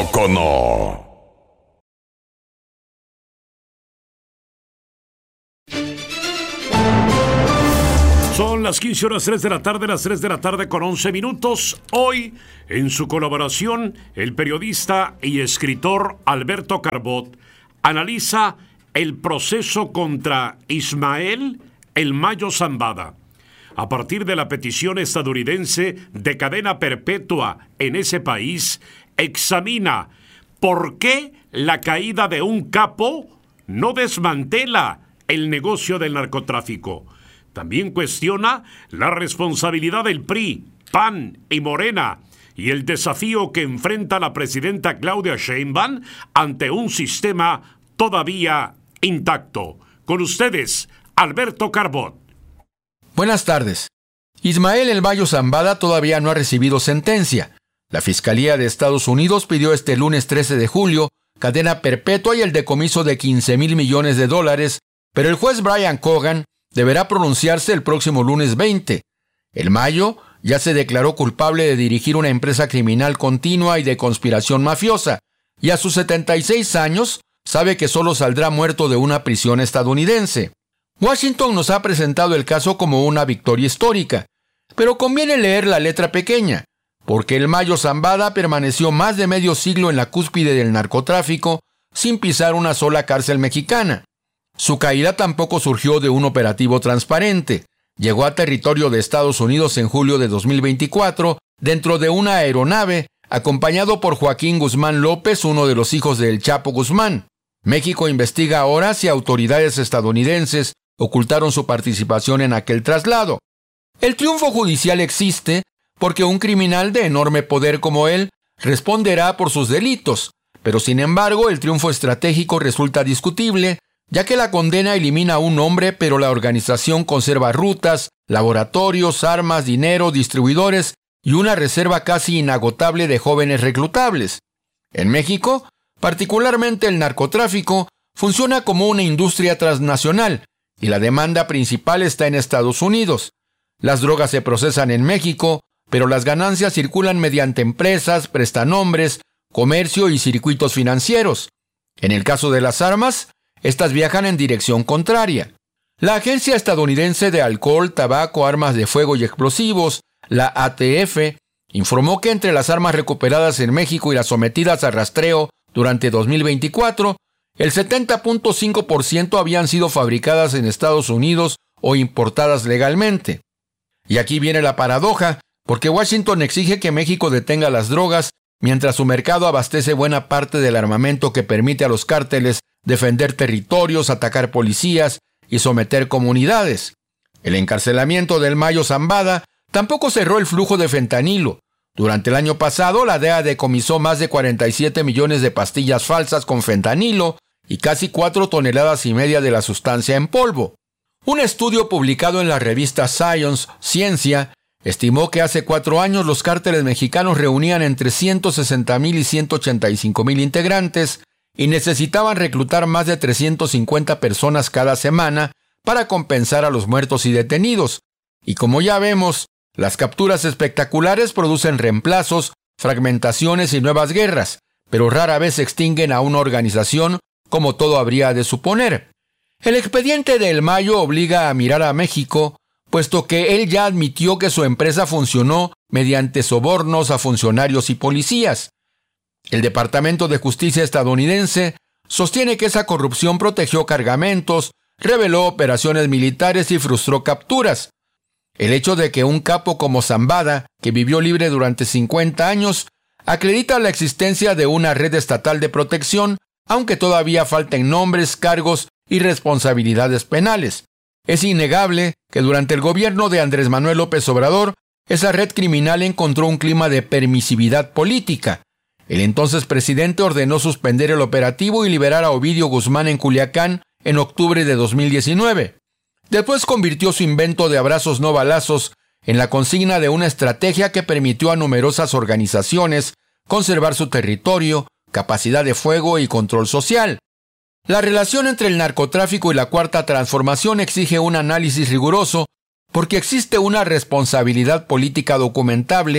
poco no? Son las 15 horas 3 de la tarde, las 3 de la tarde con 11 minutos. Hoy, en su colaboración, el periodista y escritor Alberto Carbot analiza el proceso contra Ismael El Mayo Zambada. A partir de la petición estadounidense de cadena perpetua en ese país, examina por qué la caída de un capo no desmantela el negocio del narcotráfico. También cuestiona la responsabilidad del PRI, PAN y Morena y el desafío que enfrenta la presidenta Claudia Sheinbaum ante un sistema todavía intacto. Con ustedes, Alberto Carbot. Buenas tardes. Ismael El Mayo Zambada todavía no ha recibido sentencia. La Fiscalía de Estados Unidos pidió este lunes 13 de julio cadena perpetua y el decomiso de $15,000 millones, pero el juez Brian Cogan deberá pronunciarse el próximo lunes 20. El Mayo ya se declaró culpable de dirigir una empresa criminal continua y de conspiración mafiosa, y a sus 76 años sabe que solo saldrá muerto de una prisión estadounidense. Washington nos ha presentado el caso como una victoria histórica, pero conviene leer la letra pequeña, porque El Mayo Zambada permaneció más de medio siglo en la cúspide del narcotráfico sin pisar una sola cárcel mexicana. Su caída tampoco surgió de un operativo transparente. Llegó a territorio de Estados Unidos en julio de 2024 dentro de una aeronave, acompañado por Joaquín Guzmán López, uno de los hijos del Chapo Guzmán. México investiga ahora si autoridades estadounidenses ocultaron su participación en aquel traslado. El triunfo judicial existe porque un criminal de enorme poder como él responderá por sus delitos, pero sin embargo el triunfo estratégico resulta discutible, ya que la condena elimina a un hombre, pero la organización conserva rutas, laboratorios, armas, dinero, distribuidores y una reserva casi inagotable de jóvenes reclutables. En México, particularmente el narcotráfico, funciona como una industria transnacional y la demanda principal está en Estados Unidos. Las drogas se procesan en México, pero las ganancias circulan mediante empresas, prestanombres, comercio y circuitos financieros. En el caso de las armas, estas viajan en dirección contraria. La Agencia Estadounidense de Alcohol, Tabaco, Armas de Fuego y Explosivos, la ATF, informó que entre las armas recuperadas en México y las sometidas a rastreo durante 2024, el 70.5% habían sido fabricadas en Estados Unidos o importadas legalmente. Y aquí viene la paradoja, porque Washington exige que México detenga las drogas, mientras su mercado abastece buena parte del armamento que permite a los cárteles defender territorios, atacar policías y someter comunidades. El encarcelamiento del Mayo Zambada tampoco cerró el flujo de fentanilo. Durante el año pasado, la DEA decomisó más de 47 millones de pastillas falsas con fentanilo y casi 4,5 toneladas de la sustancia en polvo. Un estudio publicado en la revista Science, Ciencia, estimó que hace 4 años los cárteles mexicanos reunían entre 160,000 y 185,000 integrantes y necesitaban reclutar más de 350 personas cada semana para compensar a los muertos y detenidos. Y como ya vemos, las capturas espectaculares producen reemplazos, fragmentaciones y nuevas guerras, pero rara vez extinguen a una organización como todo habría de suponer. El expediente de El Mayo obliga a mirar a México, puesto que él ya admitió que su empresa funcionó mediante sobornos a funcionarios y policías. El Departamento de Justicia estadounidense sostiene que esa corrupción protegió cargamentos, reveló operaciones militares y frustró capturas. El hecho de que un capo como Zambada, que vivió libre durante 50 años, acredita la existencia de una red estatal de protección, aunque todavía falten nombres, cargos y responsabilidades penales. Es innegable que durante el gobierno de Andrés Manuel López Obrador, esa red criminal encontró un clima de permisividad política. El entonces presidente ordenó suspender el operativo y liberar a Ovidio Guzmán en Culiacán en octubre de 2019. Después convirtió su invento de abrazos no balazos en la consigna de una estrategia que permitió a numerosas organizaciones conservar su territorio, capacidad de fuego y control social. La relación entre el narcotráfico y la Cuarta Transformación exige un análisis riguroso porque existe una responsabilidad política documentable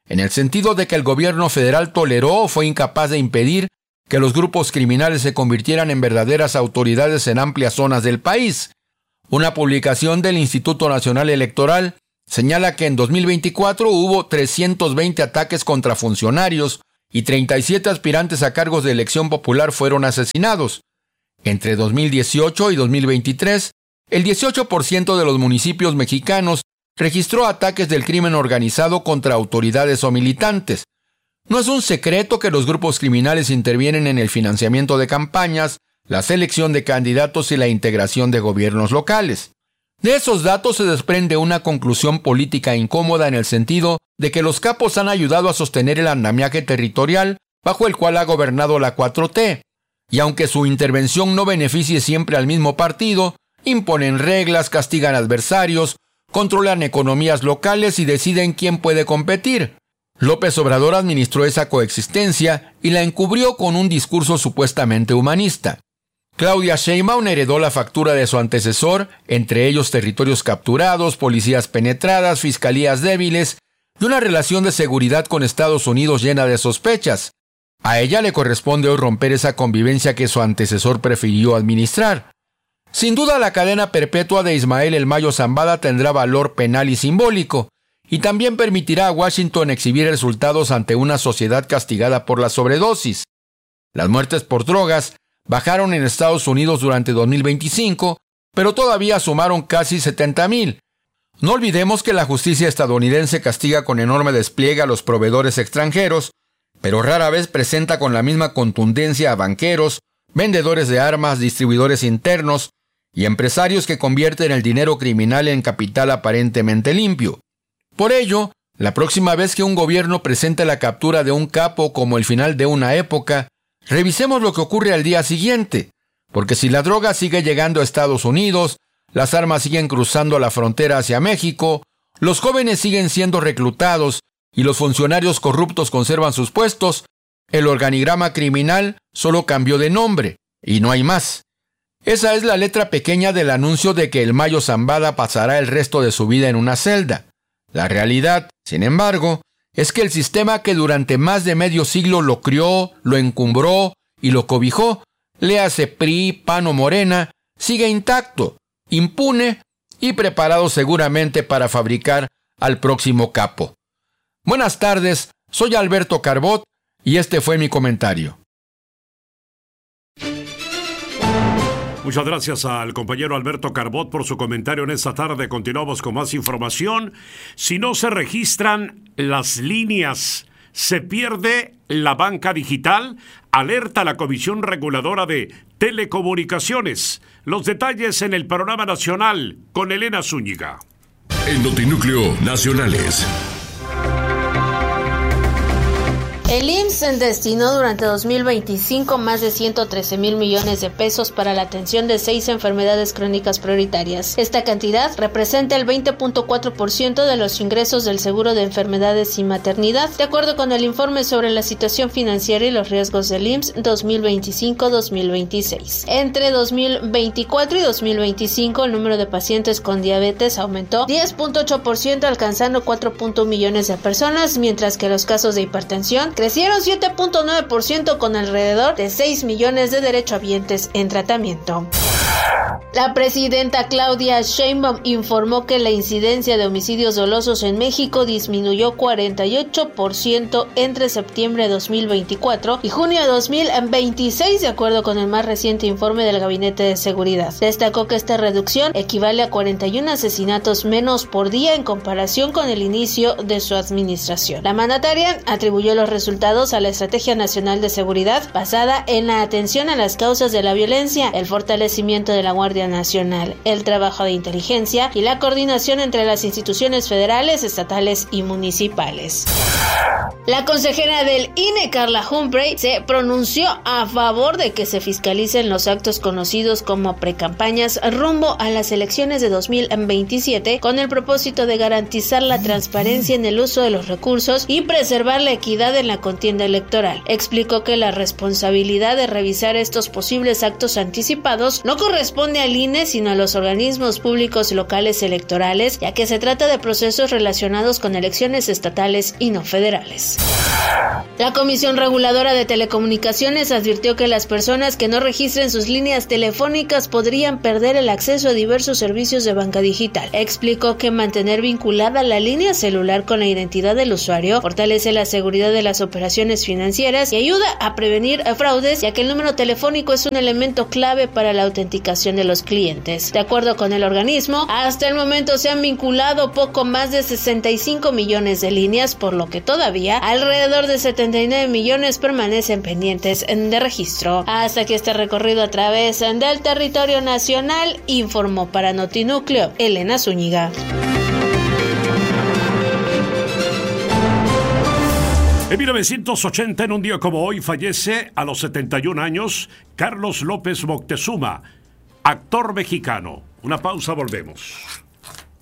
en el sentido de que el gobierno federal toleró o fue incapaz de impedir que los grupos criminales se convirtieran en verdaderas autoridades en amplias zonas del país. Una publicación del Instituto Nacional Electoral señala que en 2024 hubo 320 ataques contra funcionarios y 37 aspirantes a cargos de elección popular fueron asesinados. Entre 2018 y 2023, el 18% de los municipios mexicanos registró ataques del crimen organizado contra autoridades o militantes. No es un secreto que los grupos criminales intervienen en el financiamiento de campañas, la selección de candidatos y la integración de gobiernos locales. De esos datos se desprende una conclusión política incómoda en el sentido de que los capos han ayudado a sostener el andamiaje territorial bajo el cual ha gobernado la 4T, y aunque su intervención no beneficie siempre al mismo partido, imponen reglas, castigan adversarios, controlan economías locales y deciden quién puede competir. López Obrador administró esa coexistencia y la encubrió con un discurso supuestamente humanista. Claudia Sheinbaum heredó la factura de su antecesor, entre ellos territorios capturados, policías penetradas, fiscalías débiles y una relación de seguridad con Estados Unidos llena de sospechas. A ella le corresponde hoy romper esa convivencia que su antecesor prefirió administrar. Sin duda, la cadena perpetua de Ismael El Mayo Zambada tendrá valor penal y simbólico, y también permitirá a Washington exhibir resultados ante una sociedad castigada por la sobredosis. Las muertes por drogas bajaron en Estados Unidos durante 2025, pero todavía sumaron casi 70,000. No olvidemos que la justicia estadounidense castiga con enorme despliegue a los proveedores extranjeros, pero rara vez presenta con la misma contundencia a banqueros, vendedores de armas, distribuidores internos y empresarios que convierten el dinero criminal en capital aparentemente limpio. Por ello, la próxima vez que un gobierno presente la captura de un capo como el final de una época, revisemos lo que ocurre al día siguiente, porque si la droga sigue llegando a Estados Unidos, las armas siguen cruzando la frontera hacia México, los jóvenes siguen siendo reclutados y los funcionarios corruptos conservan sus puestos, el organigrama criminal solo cambió de nombre, y no hay más. Esa es la letra pequeña del anuncio de que El Mayo Zambada pasará el resto de su vida en una celda. La realidad, sin embargo, es que el sistema que durante más de medio siglo lo crió, lo encumbró y lo cobijó, léase PRI, PAN o Morena, sigue intacto, impune y preparado seguramente para fabricar al próximo capo. Buenas tardes, soy Alberto Carbot y este fue mi comentario. Muchas gracias al compañero Alberto Carbot por su comentario en esta tarde. Continuamos con más información. Si no se registran las líneas, se pierde la banca digital. Alerta la Comisión Reguladora de Telecomunicaciones. Los detalles en el panorama nacional con Elena Zúñiga. En Notinúcleo Nacionales. El IMSS destinó durante 2025 más de 113,000 millones de pesos para la atención de 6 enfermedades crónicas prioritarias. Esta cantidad representa el 20.4% de los ingresos del seguro de enfermedades y maternidad, de acuerdo con el informe sobre la situación financiera y los riesgos del IMSS 2025-2026. Entre 2024 y 2025, el número de pacientes con diabetes aumentó 10.8%, alcanzando 4.1 millones de personas, mientras que los casos de hipertensión crecieron 7.9% con alrededor de 6 millones de derechohabientes en tratamiento. La presidenta Claudia Sheinbaum informó que la incidencia de homicidios dolosos en México disminuyó 48% entre septiembre de 2024 y junio de 2026, de acuerdo con el más reciente informe del Gabinete de Seguridad. Destacó que esta reducción equivale a 41 asesinatos menos por día en comparación con el inicio de su administración. La mandataria atribuyó los resultados a la Estrategia Nacional de Seguridad basada en la atención a las causas de la violencia, el fortalecimiento de la Guardia Nacional, el trabajo de inteligencia y la coordinación entre las instituciones federales, estatales y municipales. La consejera del INE, Carla Humphrey, se pronunció a favor de que se fiscalicen los actos conocidos como precampañas rumbo a las elecciones de 2027 con el propósito de garantizar la transparencia en el uso de los recursos y preservar la equidad en la contienda electoral. Explicó que la responsabilidad de revisar estos posibles actos anticipados no corresponde al INE, sino a los organismos públicos locales electorales, ya que se trata de procesos relacionados con elecciones estatales y no federales. La Comisión Reguladora de Telecomunicaciones advirtió que las personas que no registren sus líneas telefónicas podrían perder el acceso a diversos servicios de banca digital. Explicó que mantener vinculada la línea celular con la identidad del usuario fortalece la seguridad de las operaciones financieras y ayuda a prevenir fraudes, ya que el número telefónico es un elemento clave para la autenticación de los clientes. De acuerdo con el organismo, hasta el momento se han vinculado poco más de 65 millones de líneas, por lo que todavía alrededor de 79 millones permanecen pendientes de registro. Hasta aquí este recorrido a través del territorio nacional, informó para Notinúcleo Elena Zúñiga. En 1980, en un día como hoy, fallece a los 71 años Carlos López Moctezuma, actor mexicano. Una pausa, volvemos.